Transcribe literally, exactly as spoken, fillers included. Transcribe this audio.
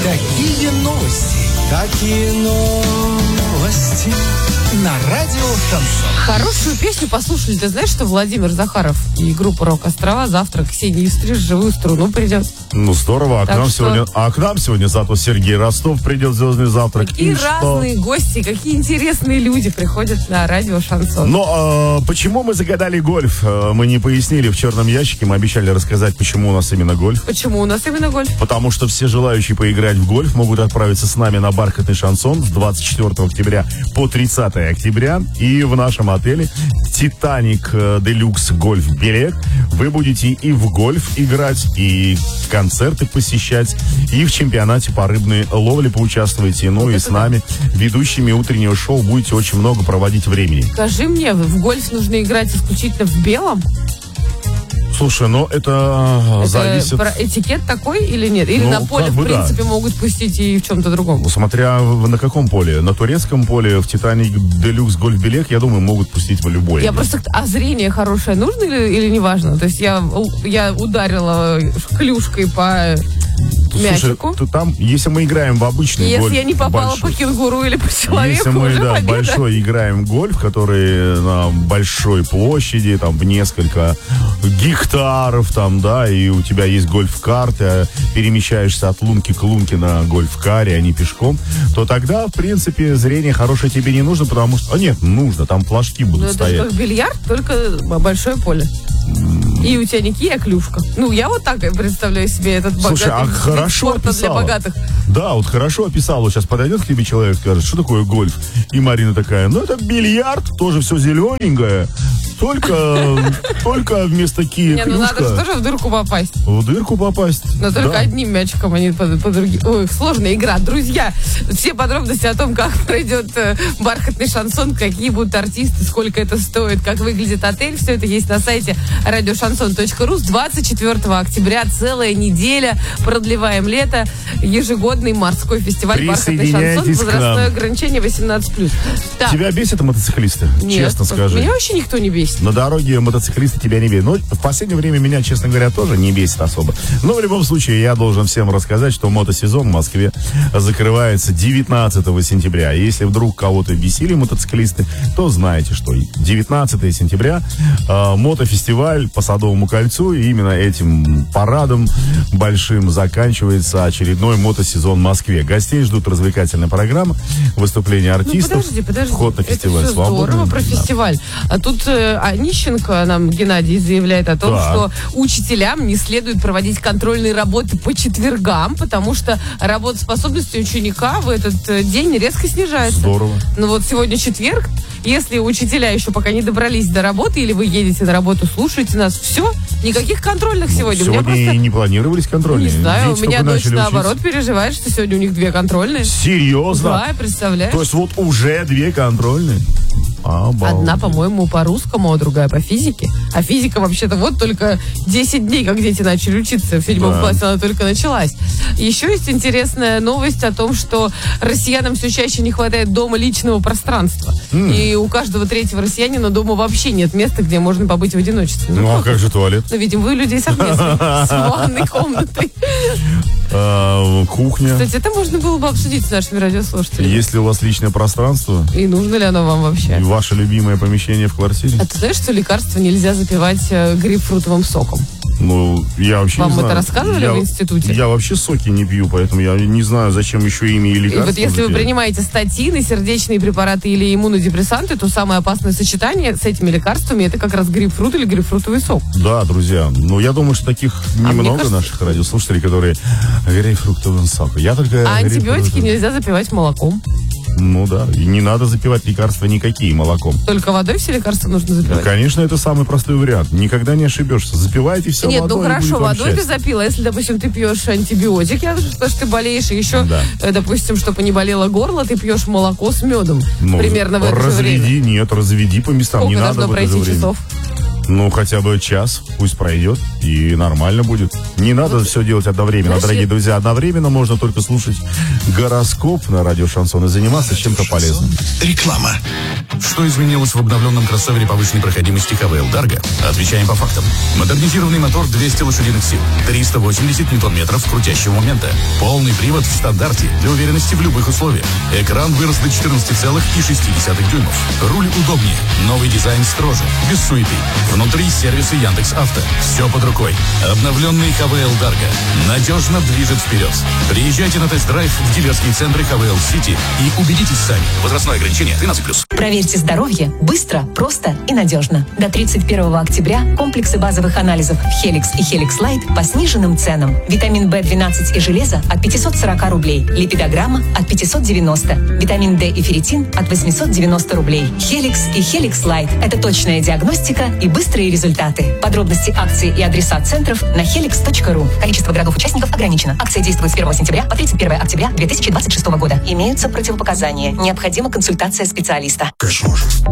Какие новости? Какие новости? На радио Шансон. Хорошую песню послушали. Ты знаешь, что Владимир Захаров и группа «Рок-Острова» завтра Ксения Юстриж живую струну придет? Ну, здорово. А к, нам что... сегодня, а к нам сегодня зато Сергей Ростов придет в «Звездный завтрак». Какие и разные что? гости, какие интересные люди приходят на радио Шансон. Но э, почему мы загадали гольф? Э, мы не пояснили в черном ящике. Мы обещали рассказать, почему у нас именно гольф. Почему у нас именно гольф? Потому что все желающие поиграть в гольф могут отправиться с нами на бархатный шансон с двадцать четвёртого октября по тридцатого октября. И в нашем отеле «Титаник Делюкс Гольф Билет» вы будете и в гольф играть, и концерты посещать, и в чемпионате по рыбной ловле поучаствуете. Ну вот и с нами, ведущими утреннего шоу, будете очень много проводить времени. Скажи мне, в гольф нужно играть исключительно в белом? Слушай, ну это, это зависит... про этикет такой или нет? Или ну, на поле, как в бы, принципе, да. могут пустить и в чем-то другом? Смотря на каком поле. На турецком поле, в «Титаник Делюкс Гольф Билет», я думаю, могут пустить в любое. Я просто... А зрение хорошее нужно или, или не важно? То есть я, я ударила клюшкой по... мячику. Слушай, там, если мы играем в обычный если гольф... я не попала большой, по кенгуру или по человеку, если мы, уже да, победа. большой играем в гольф, который на большой площади, там, в несколько гектаров, там, да, и у тебя есть гольф-карты, перемещаешься от лунки к лунке на гольф-каре, а не пешком, то тогда, в принципе, зрение хорошее тебе не нужно, потому что... А нет, нужно, там флажки будут Но стоять. это как бильярд, только большое поле. И у тебя не кия, а клюшка. Ну, я вот так представляю себе этот богатый Слушай, а хорошо спорта для описала. богатых. Да, вот хорошо описала. Вот сейчас подойдет к тебе человек, скажет, что такое гольф? И Марина такая, ну это бильярд, тоже все зелененькое, только, только вместо кия Не, ну надо же клюшка. тоже в дырку попасть. В дырку попасть. Но только Да. одним мячиком, а не по, по другим. Ой, сложная игра. Друзья, все подробности о том, как пройдет э, бархатный шансон, какие будут артисты, сколько это стоит, как выглядит отель, все это есть на сайте радиошансон точка ру. С двадцать четвёртого октября целая неделя продлеваем лето. Ежегодный морской фестиваль «Бархатный шансон». Возрастное ограничение восемнадцать плюс. Так. Тебя бесят мотоциклисты? Нет, честно скажи. Меня вообще никто не бесит. На дороге мотоциклисты тебя не бесят. Но в последнее время меня, честно говоря, тоже не бесит особо. Но в любом случае я должен всем рассказать, что мотосезон в Москве закрывается девятнадцатого сентября. Если вдруг кого-то бесили мотоциклисты, то знаете, что девятнадцатого сентября э, мотофестиваль по Садовому кольцу, и именно этим парадом большим заканчивается очередной мотосезон в Москве. Гостей ждут развлекательная программа, выступления артистов, Ну, подожди, подожди. вход на фестиваль это все свободный. здорово про Да. фестиваль. А тут э, Онищенко нам, Геннадий, заявляет о том, Так. что учителям не следует проводить контрольные работы по четвергам, потому что работоспособность ученика в этот э, день резко снижается. Здорово. Ну вот сегодня четверг. Если учителя еще пока не добрались до работы, или вы едете на работу, слушаете нас, все, никаких контрольных сегодня. Сегодня У меня просто... и не планировались контрольные. Не знаю, Дети у меня только дочь начали наоборот учиться. переживает, что сегодня у них две контрольные. Серьезно? Да, представляешь? То есть вот уже две контрольные? Обалдеть. Одна, по-моему, по-русскому, а другая по физике. А физика вообще-то вот только десять дней, как дети начали учиться. В седьмом Да. классе она только началась. Еще есть интересная новость о том, что россиянам все чаще не хватает дома личного пространства. Mm. И у каждого третьего россиянина дома вообще нет места, где можно побыть в одиночестве. Ну, а как же туалет? Ну, видим, вы людей совместно с ванной комнатой. А, кухня. Кстати, это можно было бы обсудить с нашими радиослушателями. Есть ли у вас личное пространство? И нужно ли оно вам вообще? И ваше любимое помещение в квартире? А ты знаешь, что лекарства нельзя запивать э, грейпфрутовым соком? Ну, я вообще Вам не знаю. это рассказывали я, в институте? Я вообще соки не пью, поэтому я не знаю, зачем еще ими и И лекарства. вот если вы запивать. принимаете статины, сердечные препараты или иммунодепрессанты, то самое опасное сочетание с этими лекарствами это как раз грейпфрут или грейпфрутовый сок. Да, друзья. Ну, я думаю, что таких мне немного кажется- наших радиослушателей, которые грейпфруктовым соком. Я только А антибиотики грейпфруктовым. нельзя запивать молоком. Ну да, и не надо запивать лекарства никакие молоком. Только водой все лекарства нужно Ну, запивать. конечно, это самый простой вариант. Никогда не ошибешься. Запивайте все Нет, водой. ну и хорошо, будет вам водой ты счастье. запила. Если, допустим, ты пьешь антибиотик, я потому что ты болеешь, и еще, Да. э, допустим, чтобы не болело горло, ты пьешь молоко с медом. Ну, Примерно в это же время. разведи, нет, разведи по местам. Сколько не должно надо в это пройти же время. часов? Ну, хотя бы час, пусть пройдет, и нормально будет. Не надо все делать одновременно, Знаешь, дорогие я- друзья. Одновременно можно только слушать гороскоп на радио Шансон и заниматься чем-то полезным. Реклама. Что изменилось в обновленном кроссовере повышенной проходимости ха вэ эл Dargo? Отвечаем по фактам. Модернизированный мотор двести лошадиных сил, триста восемьдесят ньютон-метров крутящего момента. Полный привод в стандарте для уверенности в любых условиях. Экран вырос до четырнадцати целых шесть десятых дюймов. Руль удобнее. Новый дизайн строже. Без суеты. Внутри сервисы Яндекс.Авто. Все под рукой. Обновленный ха вэ эл Dargo надежно движет вперед. Приезжайте на тест-драйв в дилерские центры ха вэ эл City и убедитесь сами. Возрастное ограничение тринадцать плюс. Проверьте здоровье быстро, просто и надежно. До тридцать первого октября комплексы базовых анализов Хеликс и Хеликс Лайт по сниженным ценам. Витамин бэ двенадцать и железо от пятьсот сорок рублей. Липидограмма от пятьсот девяносто. Витамин D и ферритин от восемьсот девяносто рублей. Хеликс и Хеликс Лайт – это точная диагностика и быстрые результаты. Подробности акции и адреса центров на хеликс точка ру. Количество городов-участников ограничено. Акция действует с первого сентября по тридцать первое октября две тысячи двадцать шестого года. Имеются противопоказания. Необходима консультация специалиста. Конечно.